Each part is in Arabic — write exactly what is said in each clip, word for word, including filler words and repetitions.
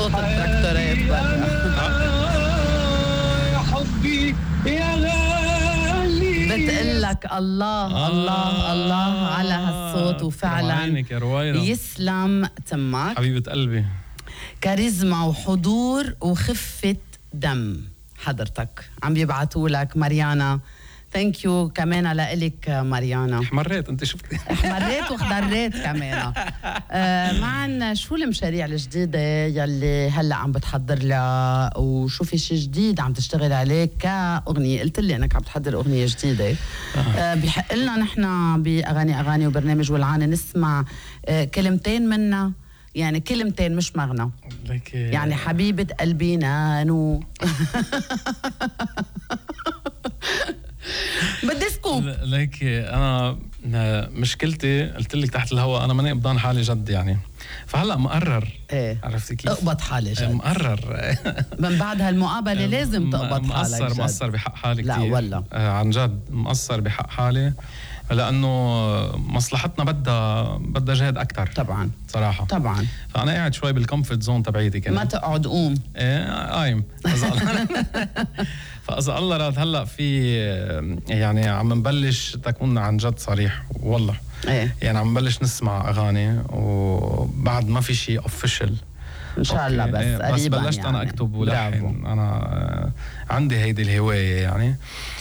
صوت التراكتورات برا. حبي يا غالي بتقلك الله الله الله على هالصوت، وفعلا يسلم تمك حبيبة قلبي. كاريزما وحضور وخفة دم. حضرتك عم بيبعتوا لك ماريانا، ثانك يو كمان لإلك ماريانا. احمريت انت شفتي؟ احمريت واخضريت كمان. آه معنا شو المشاريع الجديدة يلي هلا عم بتحضر لها، وشو في شيء جديد عم تشتغل عليه كأغنية؟ قلت لي انك عم بتحضر أغنية جديدة. آه بيحق لنا نحن بأغاني أغاني وبرنامج ولعانة نسمع آه كلمتين منها، يعني كلمتين مش مغنى، يعني حبيبة قلبي نانو. بدي سكوب. ليك انا مشكلتي قلت لك تحت الهواء انا ماني قبضان حالي جد يعني، فهلا مقرر. ايه عرفتي كيف؟ اقبض حالي جد. مقرر من بعد هالمقابله لازم تقبض حالك جد. مقصر مقصر بحق حالي كثير. لا والله آه عن جد مقصر بحق حالي، لانه مصلحتنا بدها بدها جهد اكثر طبعا صراحه. طبعا فانا قاعد شوي بالكومفورت زون تبعيتي كمان. ما تقعد قوم. ايه قايم. فاذا الله راد هلا في يعني عم نبلش تكون عن جد صريح والله. ايه يعني عم نبلش نسمع اغاني وبعد ما في شيء اوفيشال ان شاء الله. بس إيه بس بلشت يعني. انا اكتب ولحن. انا عندي هيدي الهوايه يعني.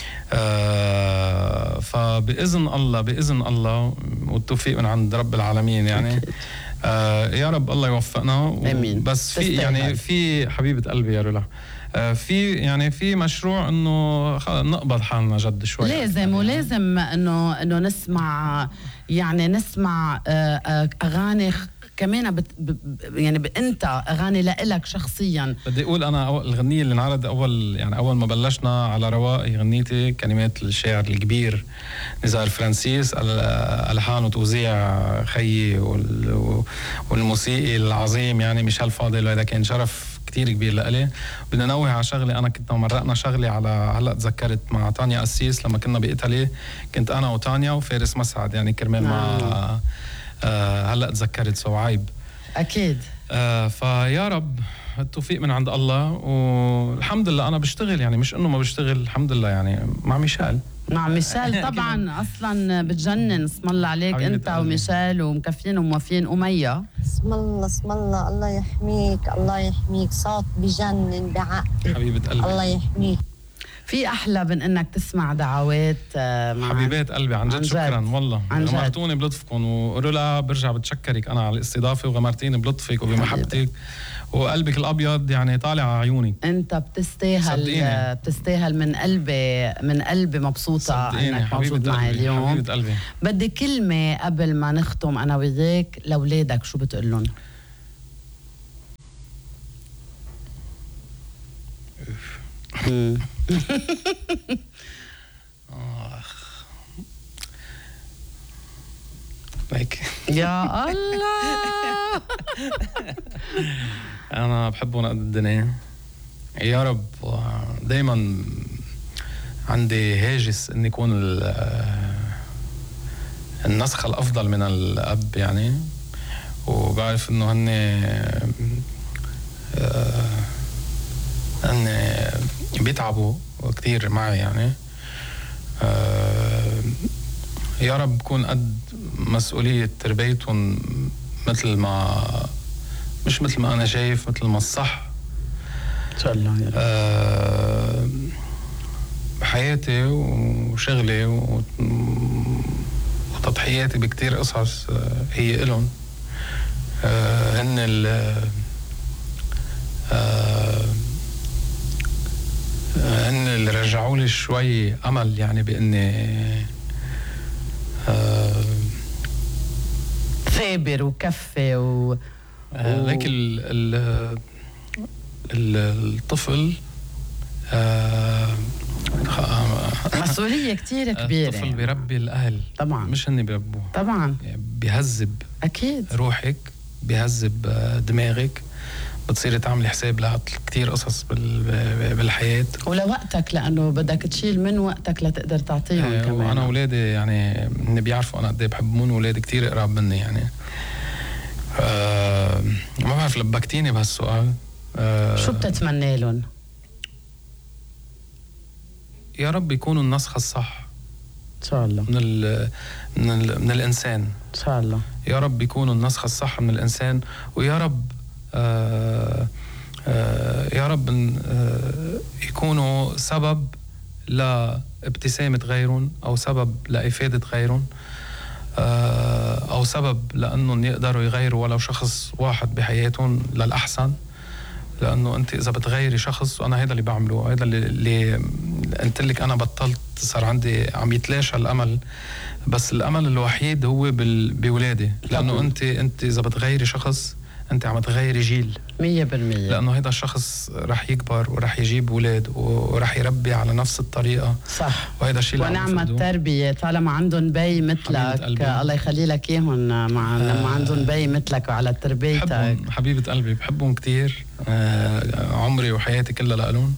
آه فبإذن الله بإذن الله والتوفيق من عند رب العالمين يعني. آه يا رب الله يوفقنا. امين. بس في يعني في حبيبة قلبي يا رولا، آه في يعني في مشروع انه نقبض حالنا جد شوي. لازم يعني. ولازم انه انه نسمع يعني نسمع آه اغاني كمان بت ب يعني ب انت اغاني لإلك شخصيا. بدي اقول انا أول الغنيه اللي انعرض اول يعني اول ما بلشنا على رواق هي غنيتي كلمات الشاعر الكبير نزار فرانسيس، الحان وتوزيع خيي والموسيقي العظيم يعني ميشيل فاضل، وهذا كان شرف كتير كبير لإلي. بدنا نوه على شغله، انا كنت مرقنا شغله على هلا تذكرت مع تانيا قسيس لما كنا بايطاليا، كنت انا وتانيا وفارس مسعد يعني كرمال ما آه هلا تذكرت سو عيب اكيد. آه فيا رب التوفيق من عند الله، والحمد لله انا بشتغل يعني مش انه ما بشتغل، الحمد لله يعني مع ميشيل. مع ميشيل طبعا اصلا بتجنن. اسم الله عليك انت وميشيل ومكفين وموفين أمية. اسم الله اسم الله الله يحميك الله يحميك، صوت بجنن بعقل حبيبة قلبي الله يحميك. في أحلى من إنك تسمع دعوات مع حبيبات قلبي عن جد. شكرا والله غمرتوني بلطفكم، ورولا برجع بتشكرك أنا على الاستضافة وغمرتيني بلطفك وبمحبتك وقلبك الأبيض يعني طالع على عيوني. أنت بتستاهل صدقيني. بتستاهل من قلبي من قلبي مبسوطة إنك موجود معي اليوم. حبيبة قلبي بدي كلمة قبل ما نختم أنا وياك لأولادك، شو بتقول لهم؟ اخ ليك يا الله. انا بحبهم قد الدنيا يا رب. دايما عندي هاجس اني اكون النسخة الافضل من الاب يعني، وبعرف انه هن هن بيتعبوا كتير معي يعني. آه يا رب كون قد مسؤولية تربيتهم مثل ما مش مثل ما أنا شايف، مثل ما الصح إن شاء الله يا رب. آه حياتي وشغلي وتضحياتي بكتير قصص هي إلهم. آه هن ال آه هن اللي رجعوا لي شوي امل يعني باني آه ثابر وكفي و ليك ال ال الطفل آه مسؤولية كتير كبيرة. الطفل بيربي الاهل طبعا، مش هن بيربوه طبعا. يعني بيهذب اكيد روحك، بيهذب دماغك، بتصيري تعملي حساب لكتير قصص بالحياة ولوقتك، لأنه بدك تشيل من وقتك لتقدر تعطيهم اه كمان. وأنا أولادي يعني إني بيعرفوا أنا قد إيه بحبهم، أولادي كتير قراب مني يعني. آه ما بعرف لبكتيني بهالسؤال آه شو بتتمنى لهم؟ يا رب يكونوا النسخة الصح إن شاء الله من ال من, ال من الإنسان. إن شاء الله يا رب يكونوا النسخة الصح من الإنسان، ويا رب آه آه يا رب آه يكونوا سبب لابتسامة غيرهم، أو سبب لإفادة غيرهم، آه أو سبب لأنهم يقدروا يغيروا ولو شخص واحد بحياتهم للأحسن. لأنه أنت إذا بتغيري شخص، وأنا هيدا اللي بعمله، هيدا اللي, اللي قلت لك أنا بطلت، صار عندي عم يتلاشى الأمل، بس الأمل الوحيد هو بولادي. لأنه أنت أنت إذا بتغيري شخص أنت عم تغيري جيل مية بالمية. لأنه هيدا الشخص رح يكبر ورح يجيب أولاد ورح يربي على نفس الطريقة. صح. وهيدا الشيء اللي ونعم التربية طالما عندهم بي مثلك، الله يخلي لك إياهم، مع لما عندهم بي مثلك وعلى تربيتك. حبيبة قلبي بحبهم كتير، آه عمري وحياتي كلها لألون،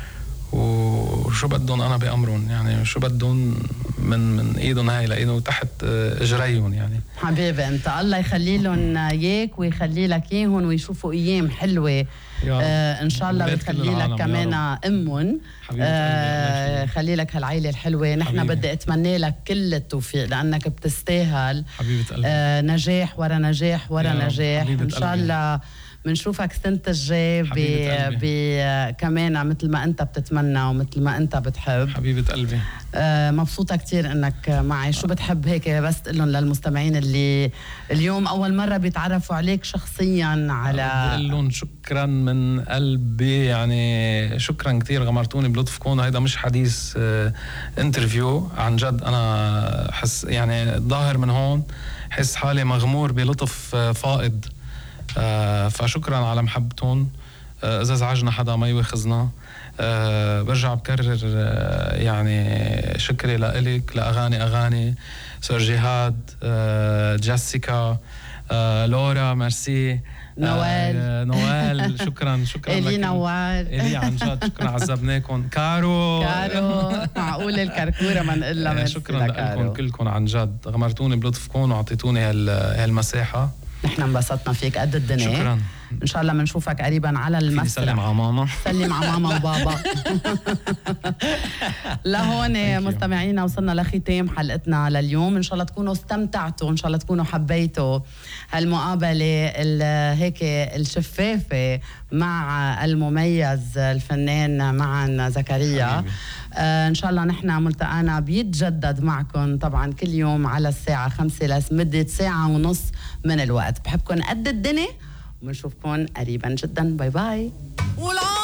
وشو بدهم أنا بأمرهم، يعني شو بدهم من من إيدهم هاي لإيدهم تحت إجريهم. يعني حبيبي أنت الله يخلي لهم إياك ويخلي لك إيهم ويشوفوا أيام حلوة آه إن شاء الله، ويخلي لك كمان أمهم، آه خلي لك هالعيلة الحلوة. نحن بدي أتمنى لك كل التوفيق لأنك بتستاهل. حبيبة قلبي. آه نجاح ورا نجاح ورا نجاح. إن شاء الله بنشوفك السنة الجاي ب كمان مثل ما انت بتتمنى ومثل ما انت بتحب. حبيبة قلبي. آه مبسوطة كتير انك معي. شو بتحب هيك بس تقول لهم للمستمعين اللي اليوم اول مرة بيتعرفوا عليك شخصيا؟ على بقول لهم شكرا من قلبي، يعني شكرا كتير، غمرتوني بلطفكم. هيدا مش حديث آه انترفيو، عن جد انا حس يعني ظاهر من هون حس حالي مغمور بلطف آه فائض. آه فشكرا على محبتهم. آه إذا زعجنا حدا ما يوخزنا. آه برجع بكرر آه يعني شكري لإلك، لأغاني أغاني سور جهاد، آه جيسيكا، آه لورا، مرسي، نوال، آه نوال شكرا شكرا إلي نوال، إلي عن جد شكرا، عذبناكم. كارو كارو معقول الكركورة ما نقلها. شكرا لكم كلكم عن جد، غمرتوني بلطفكم وعطيتوني هالمساحة. نحن انبسطنا فيك قد الدنيا. شكرا. ان شاء الله بنشوفك قريبا على المسرح. سلم على ماما. سلم على ماما وبابا. لهون مستمعينا وصلنا لختام حلقتنا لليوم. ان شاء الله تكونوا استمتعتوا، ان شاء الله تكونوا حبيتوا هالمقابله هيك الشفافه مع المميز الفنان معن زكريا. آه ان شاء الله نحن ملتقانا بيتجدد معكم طبعا كل يوم على الساعه خمسة لمده ساعه ونص من الوقت. بحبكم قد الدنيا وبنشوفكم قريبا جدا. باي باي.